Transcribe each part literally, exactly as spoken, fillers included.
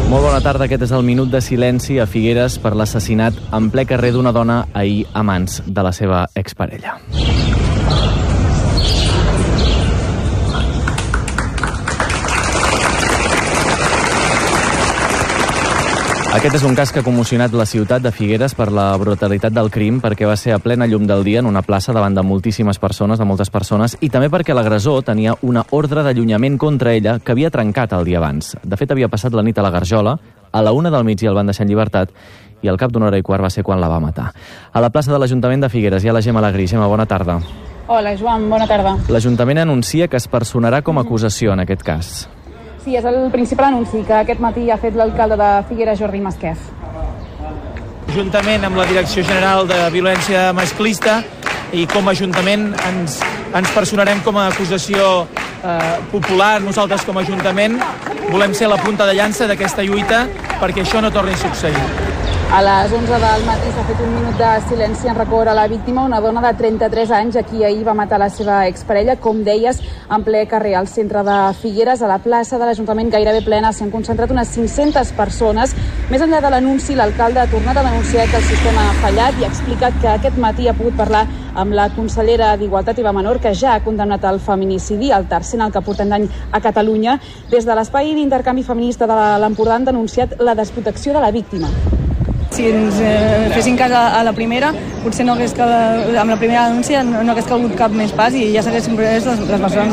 Molt bona tarda, aquest és el minut de silenci a Figueres per l'assassinat en ple carrer d'una dona ahir a mans de la seva exparella. Aquest és un cas que ha commocionat la ciutat de Figueres per la brutalitat del crim, perquè va ser a plena llum del dia en una plaça davant de moltíssimes persones, de moltes persones, i també perquè l'agressor tenia una ordre d'allunyament contra ella que havia trencat el dia abans. De fet, havia passat la nit a la Garjola, a la una del migdia el van deixar en llibertat, i al cap d'una hora i quart va ser quan la va matar. A la plaça de l'Ajuntament de Figueres hi ha la Gemma Alegrí. Gemma, bona tarda. Hola, Joan, bona tarda. L'Ajuntament anuncia que es personarà com a acusació en aquest cas. Sí, és el principal anunci que aquest matí ha fet l'alcalde de Figueres, Jordi Masquef. Juntament amb la Direcció General de Violència Masclista i com a Ajuntament ens, ens personarem com a acusació eh, popular. Nosaltres com a Ajuntament volem ser la punta de llança d'aquesta lluita perquè això no torni a succeir. A les onze del matí s'ha fet un minut de silenci en record a la víctima, una dona de trenta-tres anys a qui ahir va matar la seva exparella, com deies, en ple carrer al centre de Figueres. A la plaça de l'Ajuntament gairebé plena s'han concentrat unes cinc-centes persones. Més enllà de l'anunci, l'alcalde ha tornat a denunciar que el sistema ha fallat i ha explicat que aquest matí ha pogut parlar amb la consellera d'Igualtat i Menor, que ja ha condemnat el feminicidi, el tercer en el que portem d'any a Catalunya. Des de l'espai d'intercanvi feminista de l'Empordà han denunciat la desprotecció de la víctima. Si ens eh, fessin cas a, a la primera, potser no hagués cal, amb la primera denúncia no, no hagués calgut cap més pas i ja s'haguessin pres les, les mesures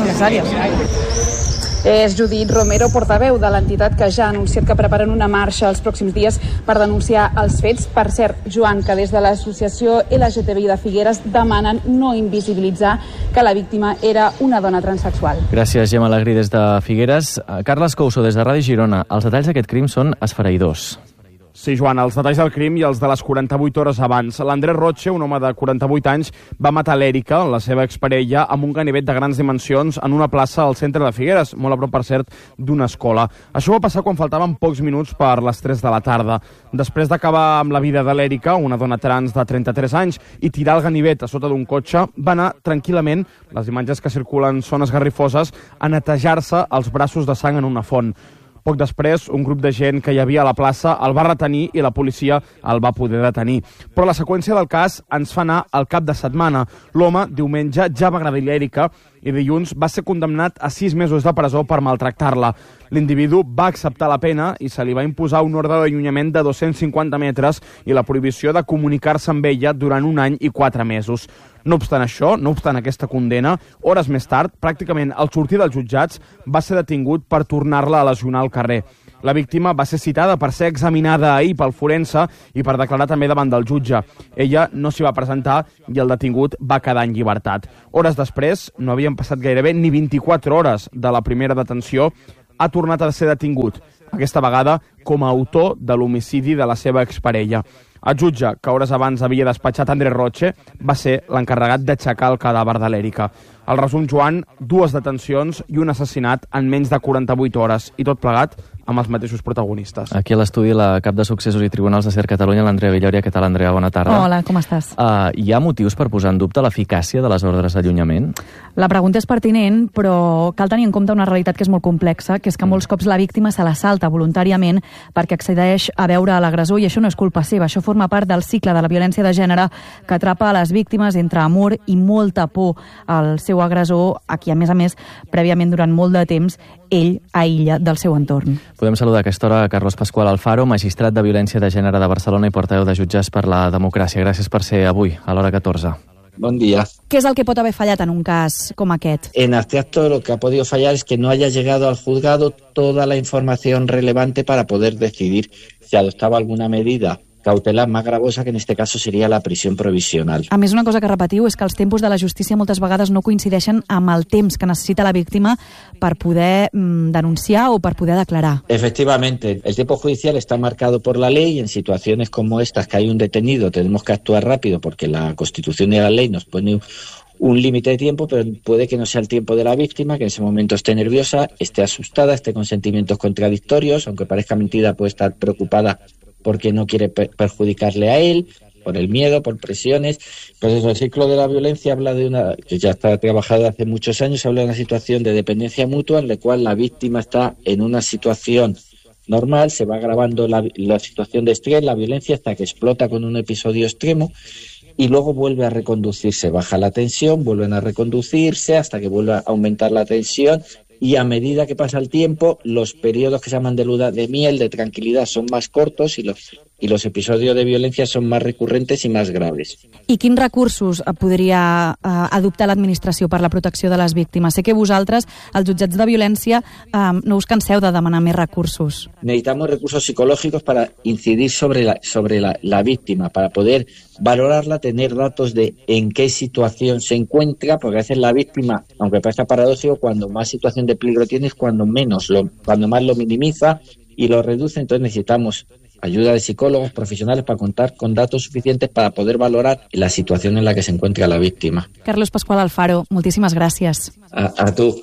necessàries. És Judit Romero, portaveu de l'entitat, que ja ha anunciat que preparen una marxa els pròxims dies per denunciar els fets. Per cert, Joan, que des de l'associació L G T B I de Figueres demanen no invisibilitzar que la víctima era una dona transsexual. Gràcies, Gemma Alegrí, des de Figueres. Carles Couso, des de Ràdio Girona. Els detalls d'aquest crim són esfereïdors. Sí, Joan, els detalls del crim i els de les quaranta-vuit hores abans. L'Andrés Roche, un home de quaranta-vuit anys, va matar l'Èrica, la seva exparella, amb un ganivet de grans dimensions en una plaça al centre de Figueres, molt a prop, per cert, d'una escola. Això va passar quan faltaven pocs minuts per les tres de la tarda. Després d'acabar amb la vida de l'Èrica, una dona trans de trenta-tres anys, i tirar el ganivet a sota d'un cotxe, va anar tranquil·lament, les imatges que circulen són esgarrifoses, a netejar-se els braços de sang en una font. Poc després, un grup de gent que hi havia a la plaça el va retenir i la policia el va poder detenir. Però la seqüència del cas ens fa anar al cap de setmana. L'home, diumenge, ja va agredir l'Èrica i dilluns va ser condemnat a sis mesos de presó per maltractar-la. L'individu va acceptar la pena i se li va imposar un ordre d'allunyament de dos-cents cinquanta metres i la prohibició de comunicar-se amb ella durant un any i quatre mesos. No obstant això, no obstant aquesta condena, hores més tard, pràcticament al sortir dels jutjats, va ser detingut per tornar-la a lesionar al carrer. La víctima va ser citada per ser examinada ahir pel forense i per declarar també davant del jutge. Ella no s'hi va presentar i el detingut va quedar en llibertat. Hores després, no havien passat gairebé ni vint-i-quatre hores de la primera detenció, ha tornat a ser detingut, aquesta vegada com a autor de l'homicidi de la seva exparella. El jutge, que hores abans havia despatxat Andrés Roche, va ser l'encarregat d'aixecar el cadàver de l'Èrica. El resum, Joan, dues detencions i un assassinat en menys de quaranta-vuit hores, i tot plegat amb els mateixos protagonistes. Aquí a l'estudi la cap de Successos i Tribunals de C E R Catalunya, l'Andrea Villòria. Què tal, Andrea? Bona tarda. Hola, com estàs? Uh, hi ha motius per posar en dubte l'eficàcia de les ordres d'allunyament? La pregunta és pertinent, però cal tenir en compte una realitat que és molt complexa, que és que molts cops la víctima se la salta voluntàriament perquè accedeix a veure l'agressor, i això no és culpa seva, això forma part del cicle de la violència de gènere que atrapa a les víctimes entre amor i molta por al seu agressor, a qui, a més a més, prèviament durant molt de temps, ell aïlla del seu entorn. Podem saludar a aquesta hora a Carlos Pascual Alfaro, magistrat de Violència de Gènere de Barcelona i portaveu de Jutges per la Democràcia. Gràcies per ser avui, a l'hora catorze. Buen día. ¿Qué es el que pot haver fallat en un cas com aquest? En este acto lo que ha podido fallar es que no haya llegado al juzgado toda la información relevante para poder decidir si adoptaba alguna medida cautelar más gravosa, que en este caso seria la prisión provisional. A més, una cosa que repetiu és que els tempos de la justícia moltes vegades no coincideixen amb el temps que necessita la víctima per poder mm, denunciar o per poder declarar. Efectivamente, el tiempo judicial está marcado por la ley y en situaciones como estas, que hay un detenido, tenemos que actuar rápido porque la Constitución y la ley nos pone un límite de tiempo, pero puede que no sea el tiempo de la víctima, que en ese momento esté nerviosa, esté asustada, esté con sentimientos contradictorios, aunque parezca mentira, puede estar preocupada porque no quiere per- perjudicarle a él, por el miedo, por presiones. Pues eso, el ciclo de la violencia habla de una, que ya está trabajado hace muchos años, habla de una situación de dependencia mutua en la cual la víctima está en una situación normal, se va agravando la, la situación de estrés, la violencia, hasta que explota con un episodio extremo y luego vuelve a reconducirse. Baja la tensión, vuelven a reconducirse hasta que vuelve a aumentar la tensión. Y a medida que pasa el tiempo, los periodos que se llaman de luna de miel, de tranquilidad, son más cortos i los, i los episodios de violència són més recurrents i més graves. I quins recursos podria eh, adoptar l'administració per la protecció de les víctimes? Sé que vosaltres, els jutjats de violència, eh, no us canseu de demanar més recursos. Necesitamos recursos psicológicos para incidir sobre la, sobre la, la víctima, para poder valorarla, tener datos de en qué situación se encuentra, porque a veces la víctima, aunque parezca paradójico, cuando más situación de peligro tiene es cuando menos, lo, cuando más lo minimiza y lo reduce. Entonces necesitamos ayuda de psicólogos profesionales para contar con datos suficientes para poder valorar la situación en la que se encuentra la víctima. Carlos Pascual Alfaro, moltíssimes gràcies. A, a tu.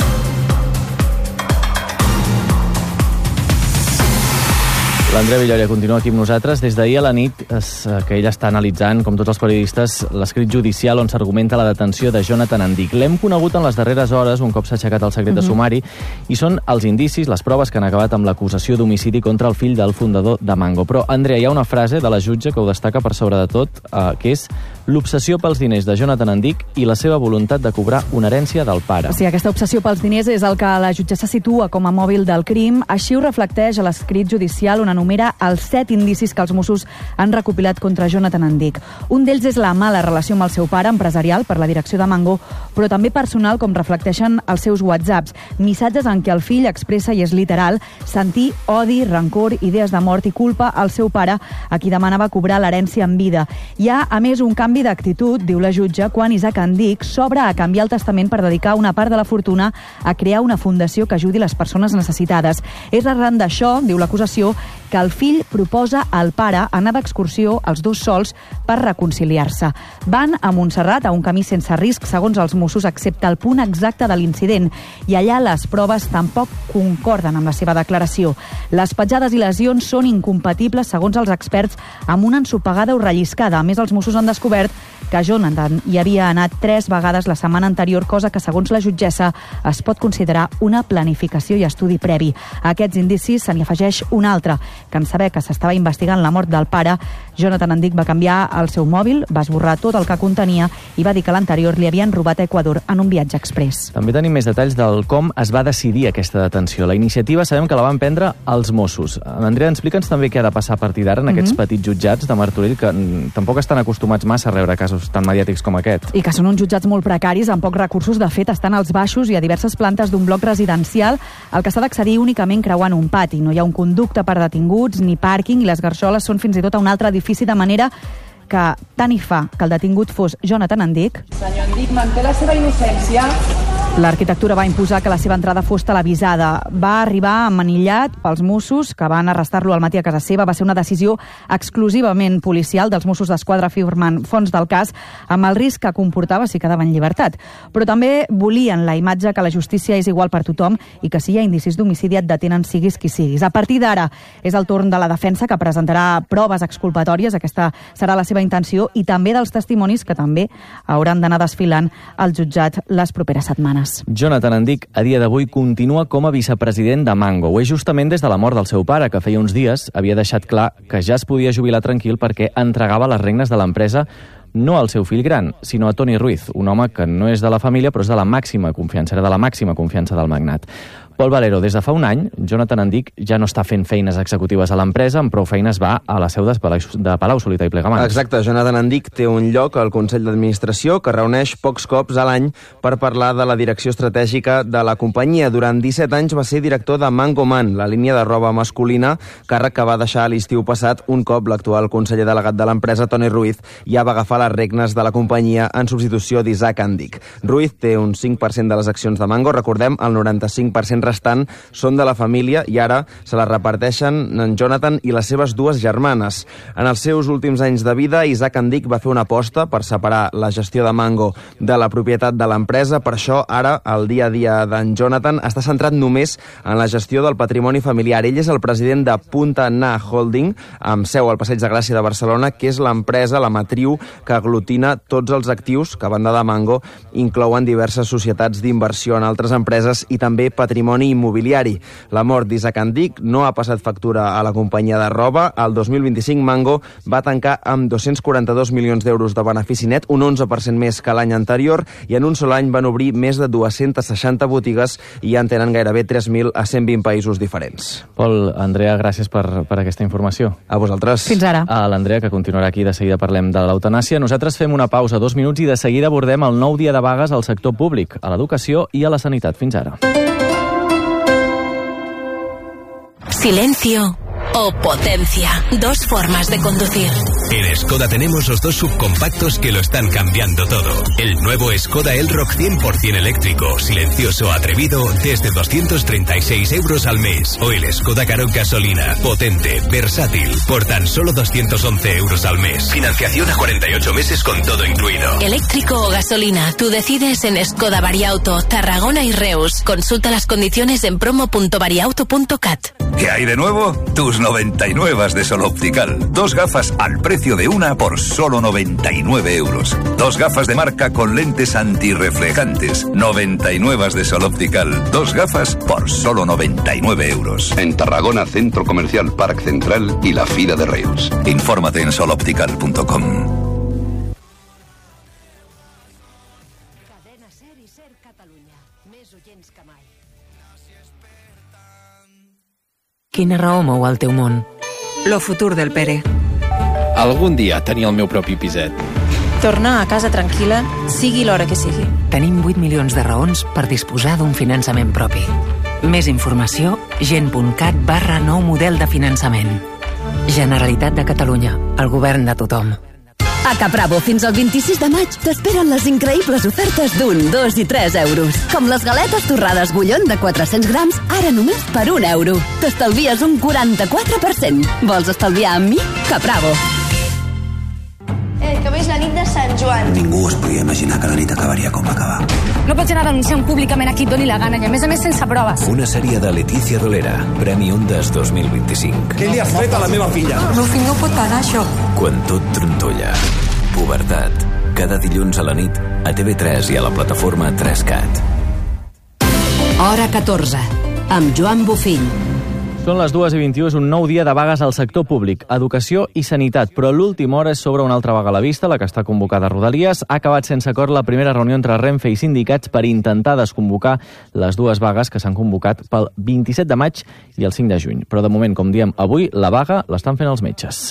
L'Andrea Villoria continua aquí amb nosaltres. Des d'ahir a la nit, es, que ella està analitzant, com tots els periodistes, l'escrit judicial on s'argumenta la detenció de Jonathan Andic. L'hem conegut en les darreres hores, un cop s'ha aixecat el secret mm-hmm. de sumari, i són els indicis, les proves que han acabat amb l'acusació d'homicidi contra el fill del fundador de Mango. Però, Andrea, hi ha una frase de la jutge que ho destaca per sobre de tot, eh, que és l'obsessió pels diners de Jonathan Andic i la seva voluntat de cobrar una herència del pare. Sí, aquesta obsessió pels diners és el que la jutgessa situa com a mòbil del crim. Així ho reflecteix a l'escrit judicial on enumera els set indicis que els Mossos han recopilat contra Jonathan Andic. Un d'ells és la mala relació amb el seu pare, empresarial, per la direcció de Mango, però també personal, com reflecteixen els seus whatsapps. Missatges en què el fill expressa, i és literal, sentir odi, rancor, idees de mort i culpa al seu pare, a qui demanava cobrar l'herència en vida. Hi ha, a més, un canvi d'actitud, diu la jutge, quan Isaac Andic s'obre a canviar el testament per dedicar una part de la fortuna a crear una fundació que ajudi les persones necessitades. És arran d'això, diu l'acusació, que el fill proposa al pare anar d'excursió els dos sols per reconciliar-se. Van a Montserrat, a un camí sense risc, segons els Mossos, excepte el punt exacte de l'incident, i allà les proves tampoc concorden amb la seva declaració. Les petjades i lesions són incompatibles, segons els experts, amb una ensopegada o relliscada. A més, els Mossos han descobert que Jonathan hi havia anat tres vegades la setmana anterior, cosa que, segons la jutgessa, es pot considerar una planificació i estudi previ. A aquests indicis se n'hi afegeix un altre, que en saber que s'estava investigant la mort del pare, Jonathan Andic va canviar el seu mòbil, va esborrar tot el que contenia i va dir que l'anterior li havien robat a Equador en un viatge express. També tenim més detalls del com es va decidir aquesta detenció. La iniciativa sabem que la van prendre els Mossos. Andrea, explica'ns també què ha de passar a partir d'ara en aquests mm-hmm. petits jutjats de Martorell, que tampoc estan acostumats massa a rebre casos tan mediàtics com aquest. I que són uns jutjats molt precaris, amb pocs recursos. De fet, estan als baixos i a diverses plantes d'un bloc residencial, al que s'ha d'accedir únicament creuant un pati. No hi ha un conducte per detinguts ni pàrquing, i les garxoles són fins i tot a un altre edifici, de manera que tant hi fa que el detingut fos Jonathan Andic. Senyor Andic manté la seva innocència. L'arquitectura va imposar que la seva entrada fos televisada. Va arribar emmanillat pels Mossos, que van arrestar-lo al matí a casa seva. Va ser una decisió exclusivament policial dels Mossos d'Esquadra, firmant fons del cas, amb el risc que comportava si quedava en llibertat. Però també volien la imatge que la justícia és igual per tothom i que si hi ha indicis d'homicidi et detenen siguis qui siguis. A partir d'ara és el torn de la defensa, que presentarà proves exculpatòries. Aquesta serà la seva intenció, i també dels testimonis, que també hauran d'anar desfilant al jutjat les properes setmanes. Jonathan Andic, a dia d'avui, continua com a vicepresident de Mango. Ho és justament des de la mort del seu pare, que feia uns dies havia deixat clar que ja es podia jubilar tranquil perquè entregava les regnes de l'empresa no al seu fill gran, sinó a Toni Ruiz, un home que no és de la família, però és de la màxima confiança, era de la màxima confiança del magnat. Pol Valero, des de fa un any, Jonathan Andic ja no està fent feines executives a l'empresa, amb prou feines va a la seu de Palau-solità i Plegamans. Exacte, Jonathan Andic té un lloc al Consell d'Administració que reuneix pocs cops a l'any per parlar de la direcció estratègica de la companyia. Durant disset anys va ser director de Mango Man, la línia de roba masculina, càrrec que va deixar a l'estiu passat un cop l'actual conseller delegat de l'empresa, Toni Ruiz, ja va agafar les regnes de la companyia en substitució d'Isaac Andic. Ruiz té un cinc per cent de les accions de Mango, recordem, el noranta-cinc per cent restant són de la família i ara se les reparteixen en Jonathan i les seves dues germanes. En els seus últims anys de vida, Isaac Andic va fer una aposta per separar la gestió de Mango de la propietat de l'empresa. Per això, ara, el dia a dia d'en Jonathan està centrat només en la gestió del patrimoni familiar. Ell és el president de Punta Na Holding, amb seu al Passeig de Gràcia de Barcelona, que és l'empresa, la matriu, que aglutina tots els actius que, a banda de Mango, inclouen diverses societats d'inversió en altres empreses i també patrimoni patrimoni immobiliari. La mort d'Isaac Andic no ha passat factura a la companyia de roba. El dos mil vint-i-cinc Mango va tancar amb dos-cents quaranta-dos milions d'euros de benefici net, un onze per cent més que l'any anterior, i en un sol any van obrir més de dues-centes seixanta botigues i ja en tenen gairebé tres mil a cent vint països diferents. Pol, Andrea, gràcies per, per aquesta informació. A vosaltres. Fins ara. A l'Andrea, que continuarà aquí, de seguida parlem de l'eutanàsia. Nosaltres fem una pausa, dos minuts, i de seguida abordem el nou dia de vagues al sector públic, a l'educació i a la sanitat. Fins ara. Silencio o potencia. Dos formas de conducir. En Skoda tenemos los dos subcompactos que lo están cambiando todo. El nuevo Skoda Elroq cien por ciento eléctrico, silencioso, atrevido, desde doscientos treinta y seis euros al mes. O el Skoda Karoq gasolina, potente, versátil, por tan solo doscientos once euros al mes. Financiación a cuarenta y ocho meses con todo incluido. Eléctrico o gasolina, tú decides en Skoda Variauto, Tarragona y Reus. Consulta las condiciones en promo punto variauto punto cat. ¿Qué hay de nuevo? Tus noventa y nueve de Sol Optical. Dos gafas al precio de una por solo noventa y nueve euros. Dos gafas de marca con lentes antirreflejantes. noventa y nueve de Sol Optical. Dos gafas por solo noventa y nueve euros. En Tarragona, Centro Comercial Parc Central y la Fira de Reus. Infórmate en sol optical punto com. Cadena Ser i Ser Catalunya. Més oients que mai. Quina raó mou el teu món? Lo futur del Pere. Algun dia tenir el meu propi piset. Tornar a casa tranquil·la, sigui l'hora que sigui. Tenim vuit milions de raons per disposar d'un finançament propi. Més informació, gent.cat barra nou model de finançament. Generalitat de Catalunya, el govern de tothom. A Capravo, fins al vint-i-sis de maig, t'esperen les increïbles ofertes d'un, dos i tres euros. Com les galetes torrades bullon de quatre-cents grams, ara només per un euro. T'estalvies un quaranta-quatre per cent. Vols estalviar amb mi? Capravo. Eh, que veus la nit de Sant Joan. Ningú es podia imaginar que la nit acabaria com va acabar. No pots anar denunciant públicament a qui et doni la gana i a més a més sense proves. Una sèrie de Letícia Dolera, Premi Ondas dos mil vint-i-cinc. Què li has fet a la meva filla? El meu fill no pot pagar això. Quan tot trontolla. Pubertat. Cada dilluns a la nit a T V tres i a la plataforma tres cat. Hora catorze, amb Joan Bofill. Són les dues i vint-i-u, és un nou dia de vagues al sector públic, educació i sanitat, però l'última hora és sobre una altra vaga a la vista, la que està convocada a Rodalies. Ha acabat sense acord la primera reunió entre Renfe i sindicats per intentar desconvocar les dues vagues que s'han convocat pel vint-i-set de maig i el cinc de juny. Però de moment, com diem avui, la vaga l'estan fent els metges.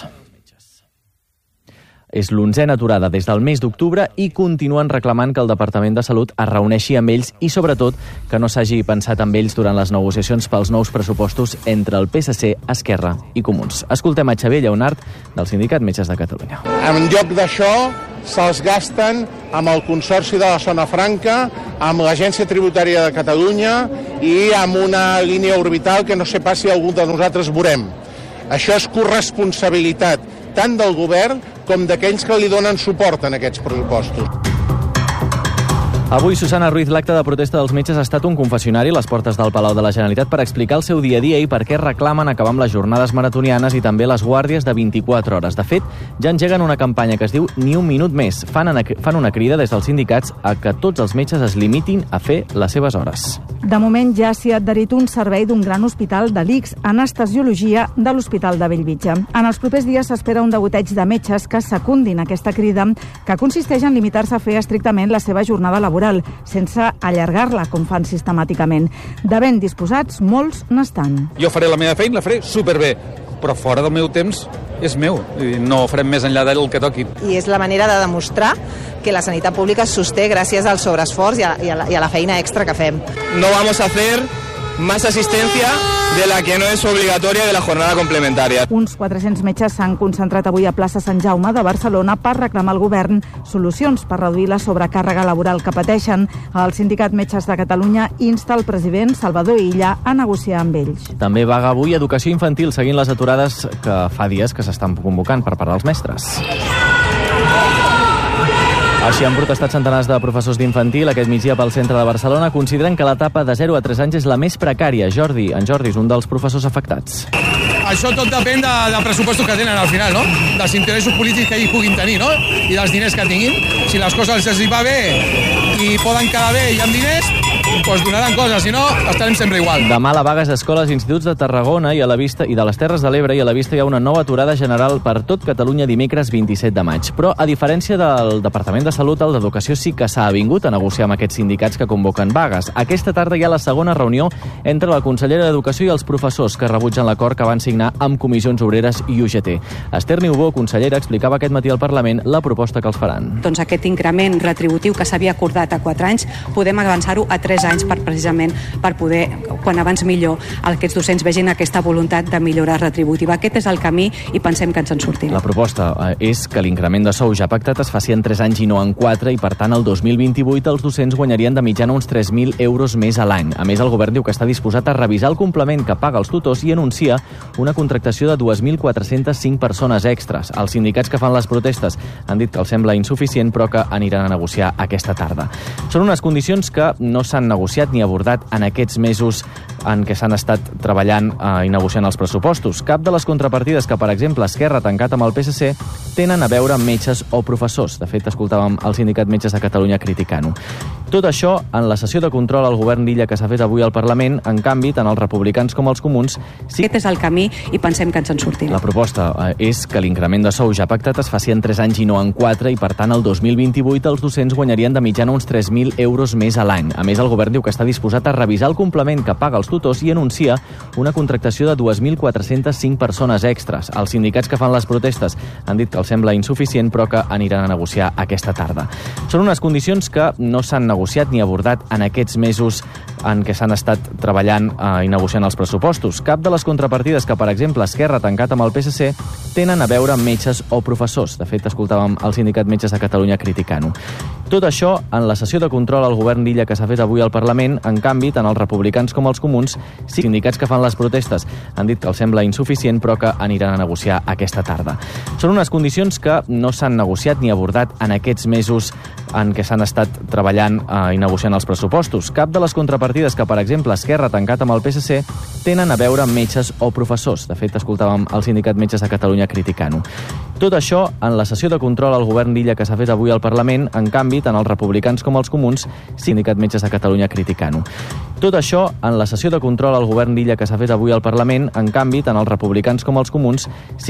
És l'onzena aturada des del mes d'octubre i continuen reclamant que el Departament de Salut es reuneixi amb ells i, sobretot, que no s'hagi pensat amb ells durant les negociacions pels nous pressupostos entre el P S C, Esquerra i Comuns. Escoltem a Xavier Lleonart, del Sindicat Metges de Catalunya. En lloc d'això, se'ls gasten amb el Consorci de la Zona Franca, amb l'Agència Tributària de Catalunya i amb una línia orbital que no sé pas si algú de nosaltres veurem. Això és corresponsabilitat tant del govern com d'aquells que li donen suport en aquests pressupostos. Avui, Susana Ruiz, l'acte de protesta dels metges ha estat un confessionari a les portes del Palau de la Generalitat per explicar el seu dia a dia i per què reclamen acabar amb les jornades maratonianes i també les guàrdies de vint-i-quatre hores. De fet, ja engeguen una campanya que es diu Ni un minut més. Fan una, fan una crida des dels sindicats a que tots els metges es limitin a fer les seves hores. De moment ja s'hi ha adherit un servei d'un gran hospital de l'I C S, anestesiologia de l'Hospital de Bellvitge. En els propers dies s'espera un degoteig de metges que secundin aquesta crida, que consisteix en limitar-se a fer estrictament la seva jornada laboral, sense allargar-la, com fan sistemàticament. De ben disposats, molts n'estan. Jo faré la meva feina, la faré superbé, però fora del meu temps és meu. No farem més enllà del que toqui. I és la manera de demostrar que la sanitat pública es sosté gràcies al sobreesforç i a, i a, la, i a la feina extra que fem. No vamos a hacer más asistencia de la que no es obligatoria de la jornada complementaria. Uns quatre-cents metges s'han concentrat avui a plaça Sant Jaume de Barcelona per reclamar al govern solucions per reduir la sobrecàrrega laboral que pateixen. El Sindicat Metges de Catalunya insta el president Salvador Illa a negociar amb ells. També vaga avui Educació Infantil, seguint les aturades que fa dies que s'estan convocant per part dels mestres. Així han protestat centenars de professors d'infantil aquest migdia pel centre de Barcelona. Consideren que l'etapa de zero a tres anys és la més precària. Jordi, en Jordi és un dels professors afectats. Això tot depèn de, del pressupost que tenen al final, no? Dels interessos polítics que ells puguin tenir, no? I dels diners que tinguin. Si les coses els hi va bé i poden quedar bé i amb diners, pues donaran coses, si no, estarem sempre igual. Demà a la vaga a escoles i instituts de Tarragona i a la vista i de les Terres de l'Ebre i a la vista hi ha una nova aturada general per tot Catalunya dimecres vint-i-set de maig. Però, a diferència del Departament de Salut, el d'Educació sí que s'ha avingut a negociar amb aquests sindicats que convoquen vagues. Aquesta tarda hi ha la segona reunió entre la consellera d'Educació i els professors que rebutgen l'acord que van signar amb Comissions Obreres i U G T. Esther Niubó, consellera, explicava aquest matí al Parlament la proposta que els faran. Doncs aquest increment retributiu que s'havia acordat a quatre anys, podem avançar-ho a tres anys per, precisament per poder, quan abans millor, aquests docents vegin aquesta voluntat de millora retributiva. Aquest és el camí i pensem que ens en sortim. La proposta és que l'increment de sou ja pactat es faci en tres anys i no en quatre i, per tant, el dos mil vint-i-vuit els docents guanyarien de mitjana uns tres mil euros més a l'any. A més, el govern diu que està disposat a revisar el complement que paga els tutors i anuncia una contractació de dos mil quatre-cents cinc persones extres. Els sindicats que fan les protestes han dit que els sembla insuficient, però que aniran a negociar aquesta tarda. Són unes condicions que no s'han negociat ni abordat en aquests mesos en què s'han estat treballant eh, i negociant els pressupostos. Cap de les contrapartides que, per exemple, Esquerra ha tancat amb el P S C tenen a veure amb metges o professors. De fet, escoltàvem el sindicat Metges de Catalunya criticant-ho. Tot això, en la sessió de control al govern d'Illa que s'ha fet avui al Parlament, en canvi, tant els republicans com els comuns... Sí... Aquest és el camí i pensem que ens en sortim. La proposta eh, és que l'increment de sou ja pactat es faci en tres anys i no en quatre i, per tant, el dos mil vint-i-vuit els docents guanyarien de mitjana uns tres mil euros més a l'any. A més, el govern diu que està disposat a revisar el complement que paga els tutors i anuncia una contractació de dos mil quatre-cents cinc persones extres. Els sindicats que fan les protestes han dit que els sembla insuficient, però que aniran a negociar aquesta tarda. Són unes condicions que no s'han negociat ni abordat en aquests mesos en què s'han estat treballant eh, i negociant els pressupostos. Cap de les contrapartides que, per exemple, Esquerra ha tancat amb el P S C tenen a veure amb metges o professors. De fet, escoltàvem el sindicat Metges de Catalunya criticant-ho. Tot això, en la sessió de control al govern d'Illa que s'ha fet avui al Parlament, en canvi, tant els republicans com els comuns, sí, sindicats que fan les protestes han dit que els sembla insuficient, però que aniran a negociar aquesta tarda. Són unes condicions que no s'han negociat ni abordat en aquests mesos en què s'han estat treballant eh, i negociant els pressupostos. Cap de les contrapartides que, per exemple, Esquerra ha tancat amb el P S C tenen a veure amb metges o professors. De fet, escoltàvem el sindicat Metges de Catalunya criticant-ho. Tot això, en la sessió de control al govern d'Illa que s'ha fet avui al Parlament, en canvi, tant els republicans com els comuns, sí, sindicat Metges de Catalunya criticant-ho. Tot això, en la sessió de control al govern d'Illa que s'ha fet avui al Parlament, en canvi, tant els republicans com els comuns, sí,